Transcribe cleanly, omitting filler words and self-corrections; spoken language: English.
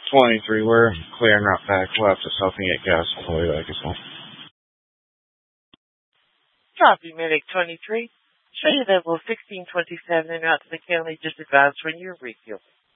23, we're clearing route back left to South and get gas all the way back as well. Copy, Medic 23. Show you level 1627 and out to the county just advised when you're refueling.